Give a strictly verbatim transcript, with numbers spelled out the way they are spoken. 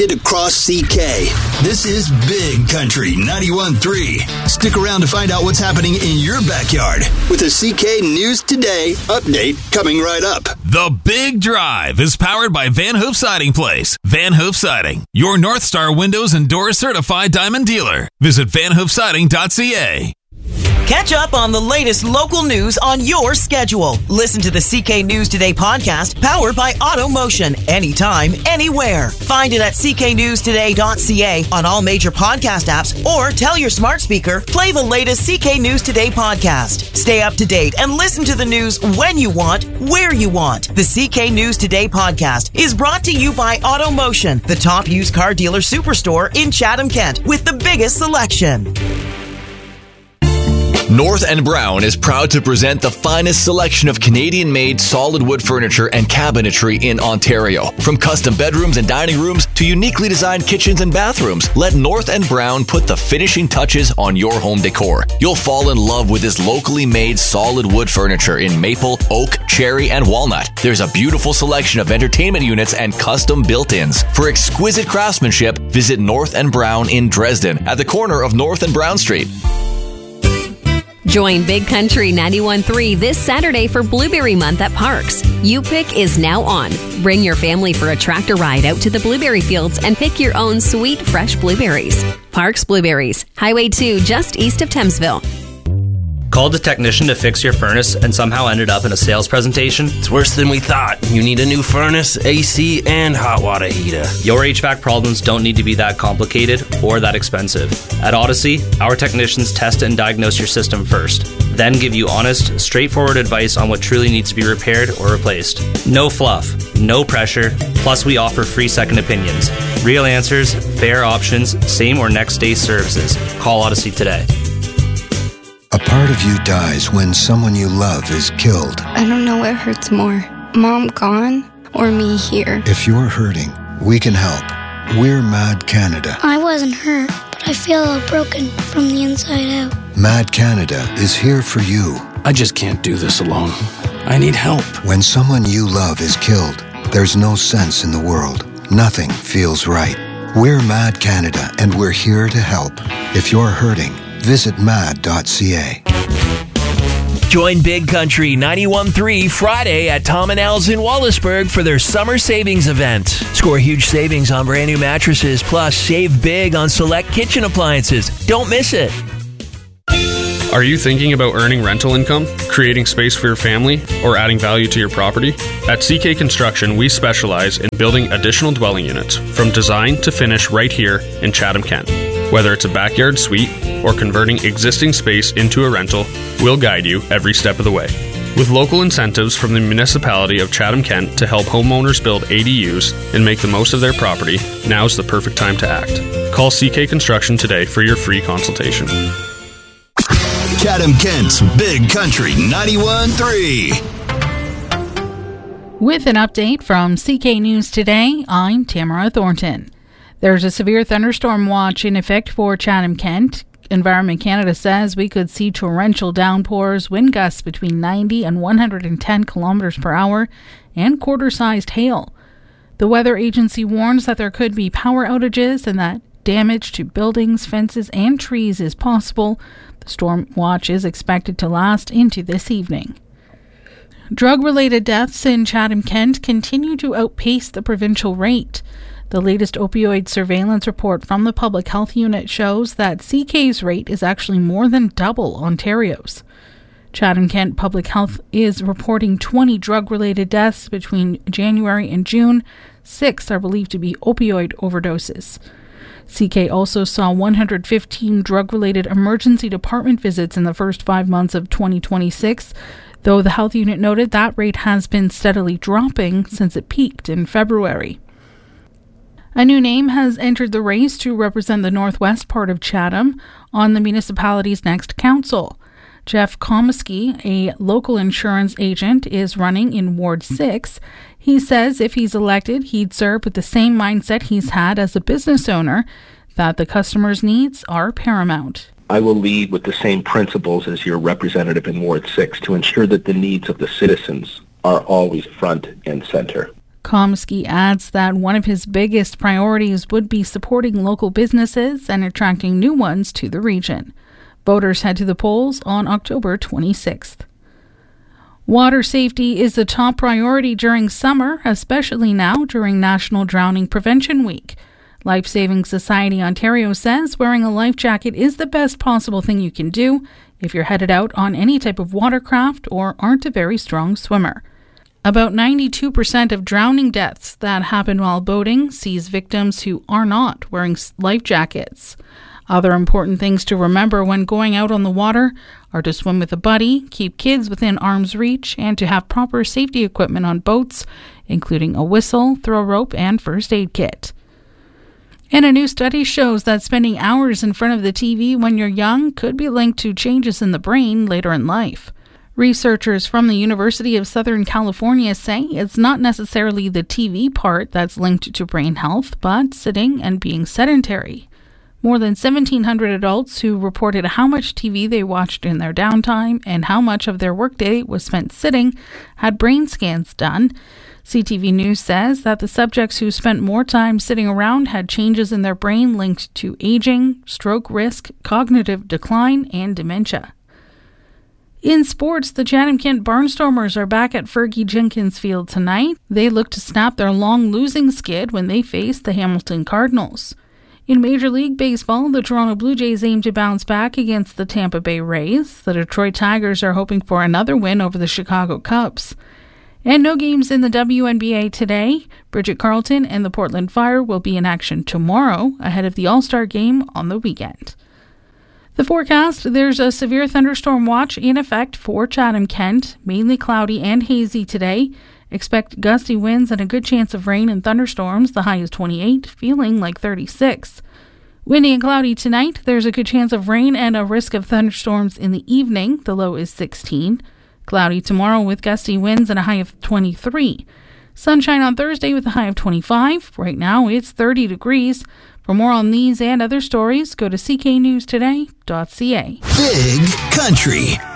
It across C K. This is Big Country ninety-one point three. Stick around to find out what's happening in your backyard with a C K News Today update coming right up. The Big Drive is powered by Van Hoof Siding Place. Van Hoof Siding, your North Star Windows and Doors certified diamond dealer. Visit van hoof siding dot c a. Catch up on the latest local news on your schedule. Listen to the C K News Today podcast powered by AutoMotion. Anytime, anywhere. Find it at c k news today dot c a on all major podcast apps or tell your smart speaker, play the latest C K News Today podcast. Stay up to date and listen to the news when you want, where you want. The C K News Today podcast is brought to you by AutoMotion, the top used car dealer superstore in Chatham-Kent with the biggest selection. North and Brown is proud to present the finest selection of Canadian-made solid wood furniture and cabinetry in Ontario. From custom bedrooms and dining rooms to uniquely designed kitchens and bathrooms, let North and Brown put the finishing touches on your home decor. You'll fall in love with this locally made solid wood furniture in maple, oak, cherry, and walnut. There's a beautiful selection of entertainment units and custom built-ins. For exquisite craftsmanship, visit North and Brown in Dresden at the corner of North and Brown Street. Join Big Country ninety-one point three this Saturday for Blueberry Month at Parks. You Pick is now on. Bring your family for a tractor ride out to the blueberry fields and pick your own sweet, fresh blueberries. Parks Blueberries, Highway two, just east of Thamesville. Called a technician to fix your furnace and somehow ended up in a sales presentation? It's worse than we thought. You need a new furnace, A C, and hot water heater. Your H V A C problems don't need to be that complicated or that expensive. At Odyssey, our technicians test and diagnose your system first, then give you honest, straightforward advice on what truly needs to be repaired or replaced. No fluff, no pressure, plus we offer free second opinions. Real answers, fair options, same or next day services. Call Odyssey today. A part of you dies when someone you love is killed. I don't know what hurts more, Mom gone or me here. If you're hurting, we can help. We're Mad Canada. I wasn't hurt, but I feel all broken from the inside out. Mad Canada is here for you. I just can't do this alone. I need help. When someone you love is killed, there's no sense in the world. Nothing feels right. We're Mad Canada, and we're here to help. If you're hurting, visit mad dot c a. Join Big Country ninety-one point three Friday at Tom and Al's in Wallaceburg for their summer savings event. Score huge savings on brand new mattresses, plus save big on select kitchen appliances. Don't miss it. Are you thinking about earning rental income, creating space for your family, or adding value to your property? At C K Construction, we specialize in building additional dwelling units from design to finish right here in Chatham-Kent. Whether it's a backyard suite or converting existing space into a rental, we'll guide you every step of the way. With local incentives from the municipality of Chatham-Kent to help homeowners build A D Us and make the most of their property, now's the perfect time to act. Call C K Construction today for your free consultation. Chatham-Kent's Big Country ninety-one point three. With an update from C K News Today, I'm Tamara Thornton. There's a severe thunderstorm watch in effect for Chatham-Kent. Environment Canada says we could see torrential downpours, wind gusts between ninety and one hundred ten kilometers per hour, and quarter-sized hail. The weather agency warns that there could be power outages and that damage to buildings, fences, and trees is possible. The storm watch is expected to last into this evening. Drug-related deaths in Chatham-Kent continue to outpace the provincial rate. The latest opioid surveillance report from the Public Health Unit shows that C K's rate is actually more than double Ontario's. Chatham-Kent Public Health is reporting twenty drug-related deaths between January and June. Six are believed to be opioid overdoses. C K also saw one hundred fifteen drug-related emergency department visits in the first five months of twenty twenty-six, though the health unit noted that rate has been steadily dropping since it peaked in February. A new name has entered the race to represent the northwest part of Chatham on the municipality's next council. Jeff Komisky, a local insurance agent, is running in Ward six. He says if he's elected, he'd serve with the same mindset he's had as a business owner, that the customer's needs are paramount. I will lead with the same principles as your representative in Ward six to ensure that the needs of the citizens are always front and center. Komsky adds that one of his biggest priorities would be supporting local businesses and attracting new ones to the region. Voters head to the polls on October twenty-sixth. Water safety is a top priority during summer, especially now during National Drowning Prevention Week. Life Saving Society Ontario says wearing a life jacket is the best possible thing you can do if you're headed out on any type of watercraft or aren't a very strong swimmer. About ninety-two percent of drowning deaths that happen while boating sees victims who are not wearing life jackets. Other important things to remember when going out on the water are to swim with a buddy, keep kids within arm's reach, and to have proper safety equipment on boats, including a whistle, throw rope, and first aid kit. And a new study shows that spending hours in front of the T V when you're young could be linked to changes in the brain later in life. Researchers from the University of Southern California say it's not necessarily the T V part that's linked to brain health, but sitting and being sedentary. More than seventeen hundred adults who reported how much T V they watched in their downtime and how much of their workday was spent sitting had brain scans done. C T V News says that the subjects who spent more time sitting around had changes in their brain linked to aging, stroke risk, cognitive decline, and dementia. In sports, the Chatham-Kent Barnstormers are back at Fergie Jenkins Field tonight. They look to snap their long losing skid when they face the Hamilton Cardinals. In Major League Baseball, the Toronto Blue Jays aim to bounce back against the Tampa Bay Rays. The Detroit Tigers are hoping for another win over the Chicago Cubs. And no games in the W N B A today. Bridget Carleton and the Portland Fire will be in action tomorrow ahead of the All-Star game on the weekend. The forecast, there's a severe thunderstorm watch in effect for Chatham-Kent, mainly cloudy and hazy today. Expect gusty winds and a good chance of rain and thunderstorms. The high is twenty-eight, feeling like thirty-six. Windy and cloudy tonight. There's a good chance of rain and a risk of thunderstorms in the evening. The low is sixteen. Cloudy tomorrow with gusty winds and a high of twenty-three. Sunshine on Thursday with a high of twenty-five. Right now it's thirty degrees. For more on these and other stories, go to c k news today dot c a. Big Country.